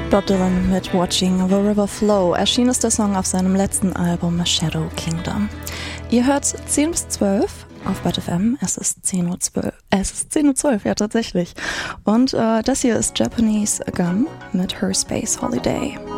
Bob Dylan mit Watching the River Flow. Erschien ist der Song auf seinem letzten Album Shadow Kingdom. Ihr hört 10 bis 12 auf Bad FM. Es ist 10:12 Uhr. Es ist 10:12 Uhr, ja tatsächlich. Und das hier ist Japanese Gum mit Her Space Holiday.